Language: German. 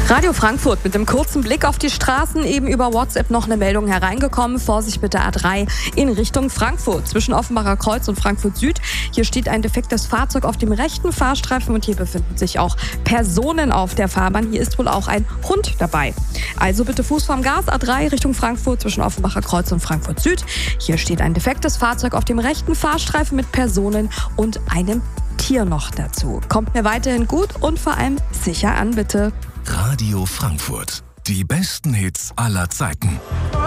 Radio Frankfurt mit einem kurzen Blick auf die Straßen, eben über WhatsApp noch eine Meldung hereingekommen. Vorsicht mit der A3 in Richtung Frankfurt, zwischen Offenbacher Kreuz und Frankfurt Süd. Hier steht ein defektes Fahrzeug auf dem rechten Fahrstreifen und hier befinden sich auch Personen auf der Fahrbahn. Hier ist wohl auch ein Hund dabei. Also bitte Fuß vom Gas, A3 Richtung Frankfurt, zwischen Offenbacher Kreuz und Frankfurt Süd. Hier steht ein defektes Fahrzeug auf dem rechten Fahrstreifen mit Personen und einem Tier noch dazu. Kommt mir weiterhin gut und vor allem sicher an, bitte. Radio Frankfurt. Die besten Hits aller Zeiten.